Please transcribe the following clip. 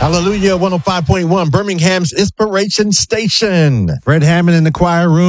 Hallelujah 105.1, Birmingham's Inspiration Station. Fred Hammond in the choir room.